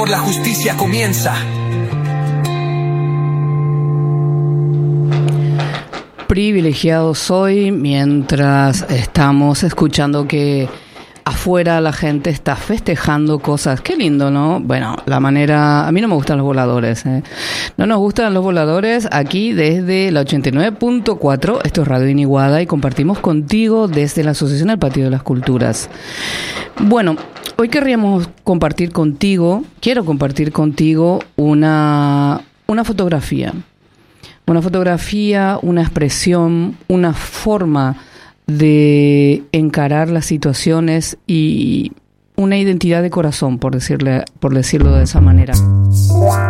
Por la justicia comienza. Privilegiado soy mientras estamos escuchando que afuera la gente está festejando cosas. Qué lindo, ¿no? Bueno, la manera... A mí no me gustan los voladores, ¿eh? No nos gustan los voladores aquí desde la 89.4. Esto es Radio Iniguada y compartimos contigo desde la Asociación El Patio de las Culturas. Bueno, hoy quiero compartir contigo una fotografía. Una fotografía, una expresión, una forma de encarar las situaciones y una identidad de corazón, por decirlo de esa manera.